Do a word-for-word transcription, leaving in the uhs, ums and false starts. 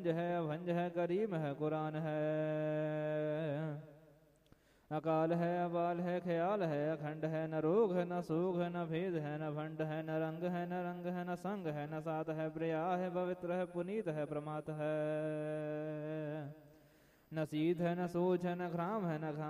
वंज है अभंज है करीम है कुरान है। अकाल है अबाल है ख्याल है अखंड है न रोग है न सूग है न भेद है न भंड है न रंग है न रंग है न संग है न सात है प्रिया है पवित्र है पुनीत है प्रमात है। न सीध है न सोच है न घ्राम है न घाम